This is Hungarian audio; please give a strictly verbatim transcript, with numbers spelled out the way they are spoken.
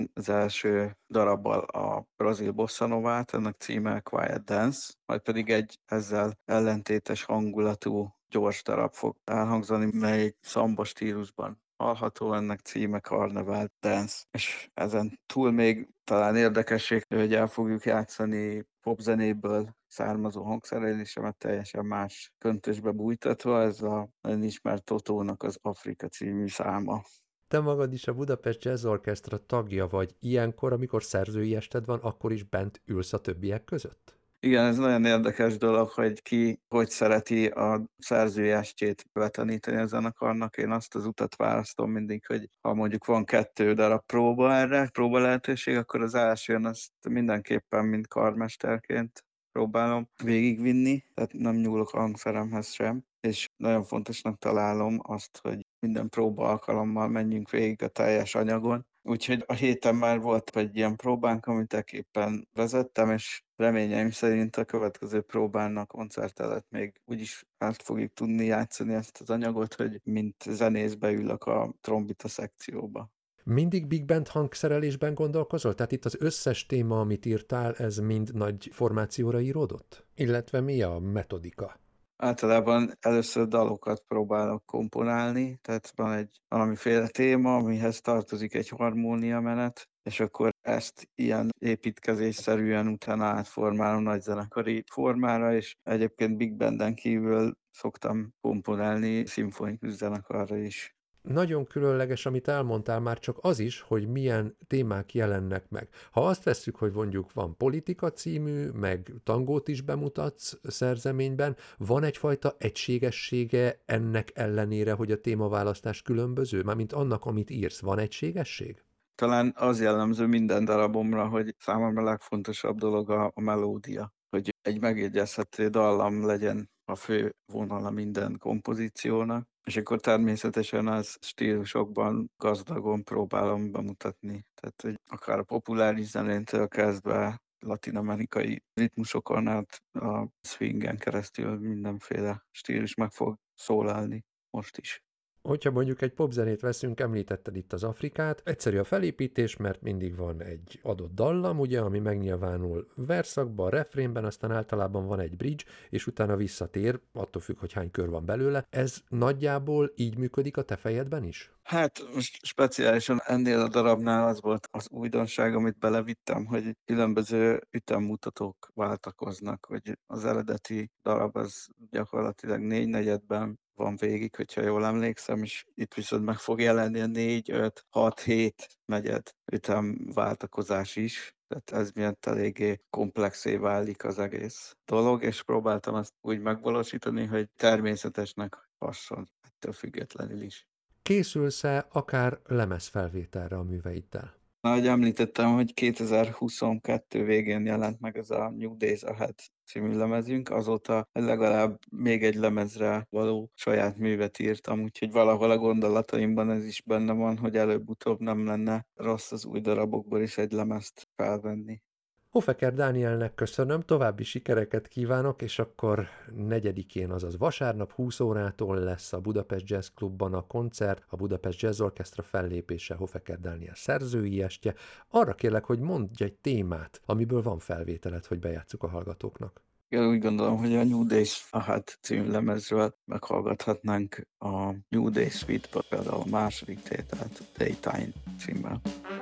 az első darabbal a brazil bossa novát, ennek címe Quiet Dance, majd pedig egy ezzel ellentétes hangulatú gyors darab fog elhangzani, mely egy szamba stílusban hallható, ennek címe Carnival Dance. És ezen túl még talán érdekesség, hogy el fogjuk játszani popzenéből származó hangszerelésemet teljesen más köntösbe bújtatva, ez a nagyon ismert Totónak az Afrika című száma. Te magad is a Budapest Jazz Orchestra tagja vagy. Ilyenkor, amikor szerzői ested van, akkor is bent ülsz a többiek között? Igen, ez nagyon érdekes dolog, hogy ki hogy szereti a szerzői estjét betanítani a zenekarnak. Én azt az utat választom mindig, hogy ha mondjuk van kettő darab próba erre, próba lehetőség, akkor az elsőn azt mindenképpen, mint karmesterként próbálom végigvinni, tehát nem nyúlok a hangszeremhez sem, és nagyon fontosnak találom azt, hogy minden próba alkalommal menjünk végig a teljes anyagon. Úgyhogy a héten már volt egy ilyen próbánk, amit éppen vezettem, és reményeim szerint a következő próbán a koncert előtt még úgyis át fogjuk tudni játszani ezt az anyagot, hogy mint zenész beülök a trombita szekcióba. Mindig big band hangszerelésben gondolkozol? Tehát itt az összes téma, amit írtál, ez mind nagy formációra íródott? Illetve mi a metodika? Általában először dalokat próbálok komponálni, tehát van egy valamiféle téma, amihez tartozik egy harmóniamenet, és akkor ezt ilyen építkezésszerűen utána átformálom nagyzenekari formára, és egyébként big banden kívül szoktam komponálni szimfonikus zenekarra is. Nagyon különleges, amit elmondtál már csak az is, hogy milyen témák jelennek meg. Ha azt vesszük, hogy mondjuk van politika című, meg tangót is bemutatsz szerzeményben, van egyfajta egységessége ennek ellenére, hogy a témaválasztás különböző? Mármint annak, amit írsz, van egységesség? Talán az jellemző minden darabomra, hogy számomra a legfontosabb dolog a, a melódia, hogy egy megjegyezhető dallam legyen a fő vonala minden kompozíciónak, és akkor természetesen az stílusokban gazdagon próbálom bemutatni. Tehát, hogy akár a populáris zenétől kezdve latin-amerikai ritmusokon át a swingen keresztül mindenféle stílus meg fog szólalni most is. Hogyha mondjuk egy popzenét veszünk, említetted itt az Afrikát, egyszerű a felépítés, mert mindig van egy adott dallam, ugye, ami megnyilvánul verszakban, refrénben, aztán általában van egy bridge, és utána visszatér, attól függ, hogy hány kör van belőle. Ez nagyjából így működik a te fejedben is? Hát most speciálisan ennél a darabnál az volt az újdonság, amit belevittem, hogy különböző ütemmutatók váltakoznak, hogy az eredeti darab az gyakorlatilag négy negyedben van végig, hogyha jól emlékszem, és itt viszont meg fog jelenni a négy, öt, hat, hét negyed ütem váltakozás is. Tehát ez miatt eléggé komplexé válik az egész dolog, és próbáltam ezt úgy megvalósítani, hogy természetesnek hasson, ettől függetlenül is. Készülsz-e akár lemezfelvételre a műveiddel? Ahogy említettem, hogy kétezer-huszonkettő végén jelent meg ez a New Days Ahead című lemezünk, azóta legalább még egy lemezre való saját művet írtam, úgyhogy valahol a gondolataimban ez is benne van, hogy előbb-utóbb nem lenne rossz az új darabokból is egy lemezt felvenni. Hofeker Dánielnek köszönöm, további sikereket kívánok, és akkor negyedikén, azaz vasárnap húsz órától lesz a Budapest Jazz Clubban a koncert, a Budapest Jazz Orchestra fellépése Hofeker Dániel szerzői estje. Arra kérlek, hogy mondj egy témát, amiből van felvételed, hogy bejátsszuk a hallgatóknak. Én úgy gondolom, hogy a New Days Ahead című lemezről meghallgathatnánk a New Day Suite-ba például a második tételt, Daytime címmel.